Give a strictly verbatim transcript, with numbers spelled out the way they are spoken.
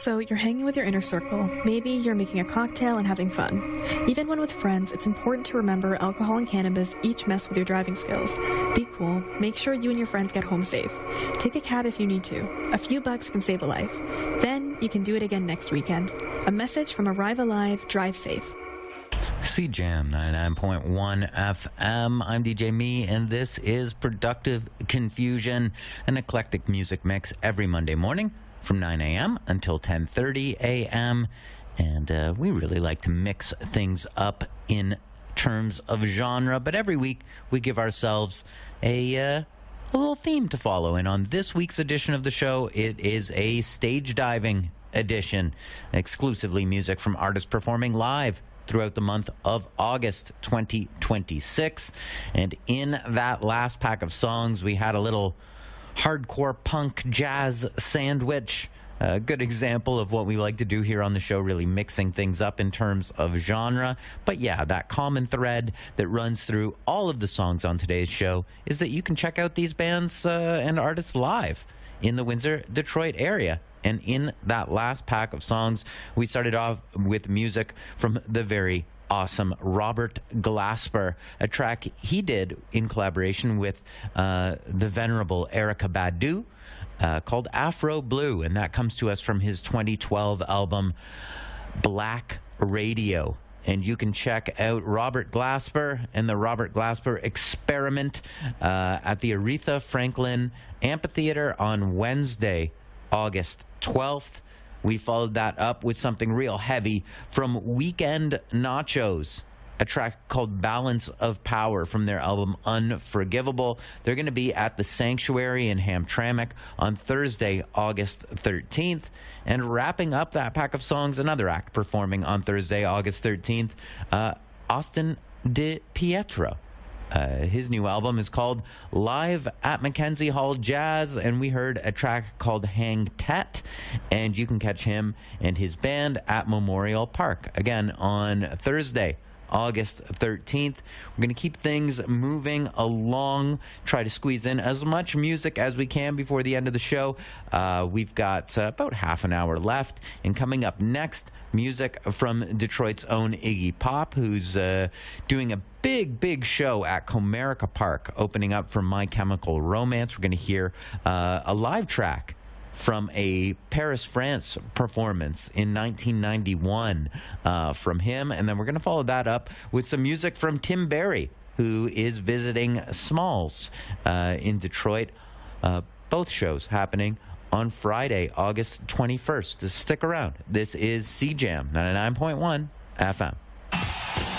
So you're hanging with your inner circle. Maybe you're making a cocktail and having fun. Even when with friends, it's important to remember alcohol and cannabis each mess with your driving skills. Be cool. Make sure you and your friends get home safe. Take a cab if you need to. A few bucks can save a life. Then you can do it again next weekend. A message from Arrive Alive, Drive Safe. C Jam ninety-nine point one F M. I'm D J Me, and this is Productive Confusion, an eclectic music mix every Monday morning from nine a.m. until ten thirty a.m. And uh, we really like to mix things up in terms of genre, but every week we give ourselves a, uh, a little theme to follow. And on this week's edition of the show, it is a stage diving edition, exclusively music from artists performing live throughout the month of August twenty twenty-six. And in that last pack of songs, we had a little hardcore punk jazz sandwich. A good example of what we like to do here on the show, really mixing things up in terms of genre. But yeah, that common thread that runs through all of the songs on today's show is that you can check out these bands uh, and artists live in the Windsor, Detroit area. And in that last pack of songs, we started off with music from the very awesome Robert Glasper, a track he did in collaboration with uh, the venerable Erykah Badu, uh, called Afro Blue, and that comes to us from his twenty twelve album Black Radio. And you can check out Robert Glasper and the Robert Glasper Experiment uh, at the Aretha Franklin Amphitheater on Wednesday, August twelfth. We followed that up with something real heavy from Weekend Nachos, a track called Balance of Power from their album Unforgivable. They're going to be at the Sanctuary in Hamtramck on Thursday, August thirteenth. And wrapping up that pack of songs, another act performing on Thursday, August thirteenth, uh, Austin De Pietro. Uh, his new album is called Live at Mackenzie Hall Jazz, and we heard a track called Hang Tet, and you can catch him and his band at Memorial Park, again, on Thursday, August thirteenth. We're going to keep things moving along, try to squeeze in as much music as we can before the end of the show. Uh, we've got uh, about half an hour left, and coming up next, music from Detroit's own Iggy Pop, who's uh, doing a big, big show at Comerica Park, opening up for My Chemical Romance. We're going to hear uh, a live track from a Paris, France performance in nineteen ninety-one uh, from him. And then we're going to follow that up with some music from Tim Barry, who is visiting Smalls uh, in Detroit. Uh, both shows happening on Friday, August twenty-first. Just stick around. This is C Jam ninety-nine point one F M.